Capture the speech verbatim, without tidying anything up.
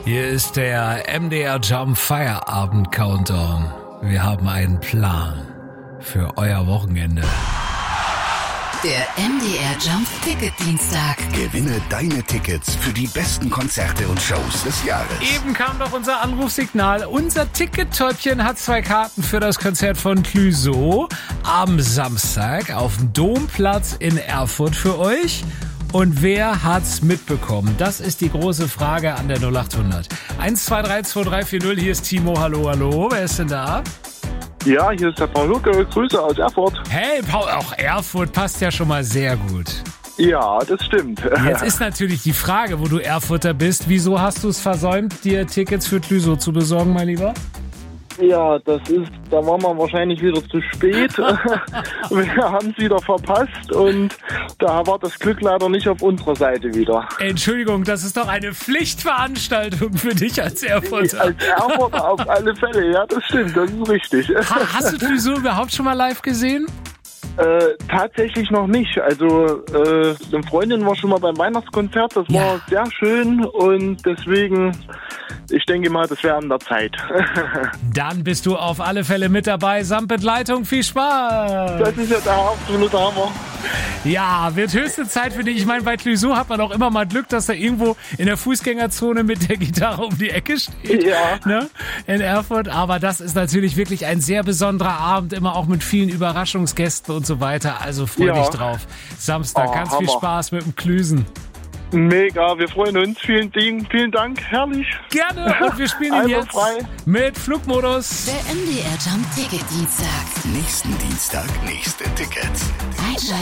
Hier ist der M D R Jump Feierabend Countdown. Wir haben einen Plan für euer Wochenende. Der M D R Jump Ticket Dienstag. Gewinne deine Tickets für die besten Konzerte und Shows des Jahres. Eben kam doch unser Anrufsignal. Unser Ticket-Täubchen hat zwei Karten für das Konzert von Clouseau am Samstag auf dem Domplatz in Erfurt für euch. Und wer hat's mitbekommen? Das ist die große Frage an der null acht hundert. eins zwei drei zwei drei vier null, hier ist Timo, hallo, hallo. Wer ist denn da? Ja, hier ist der Paul Lucke, Grüße aus Erfurt. Hey, Paul, auch Erfurt passt ja schon mal sehr gut. Ja, das stimmt. Jetzt ist natürlich die Frage, wo du Erfurter bist. Wieso hast du es versäumt, dir Tickets für Clouseau zu besorgen, mein Lieber? Ja, das ist, da waren wir wahrscheinlich wieder zu spät. Wir haben es wieder verpasst und da war das Glück leider nicht auf unserer Seite wieder. Entschuldigung, das ist doch eine Pflichtveranstaltung für dich als Erfurter. Als Erfurter auf alle Fälle, ja, das stimmt, das ist richtig. Ha, hast du Clouseau überhaupt schon mal live gesehen? Äh, tatsächlich noch nicht. Also äh, eine Freundin war schon mal beim Weihnachtskonzert, das war Ja. sehr schön und deswegen, ich denke mal, das wäre an der Zeit. Dann bist du auf alle Fälle mit dabei. Samt Begleitung, viel Spaß! Das ist ja der absolute Hammer. Ja, wird höchste Zeit für dich. Ich meine, bei Clouseau hat man auch immer mal Glück, dass er irgendwo in der Fußgängerzone mit der Gitarre um die Ecke steht. Ja. Ne? In Erfurt. Aber das ist natürlich wirklich ein sehr besonderer Abend, immer auch mit vielen Überraschungsgästen und so weiter. Also freu Ja. dich drauf. Samstag, Oh, ganz viel Hammer. Spaß mit dem Klüsen. Mega, wir freuen uns. Vielen Dank, vielen Dank, herrlich. Gerne. Und wir spielen ihn jetzt Einwandfrei. mit Flugmodus. Der M D R Jump Ticket Dienstag. Nächsten Dienstag nächste Tickets. Einschalten.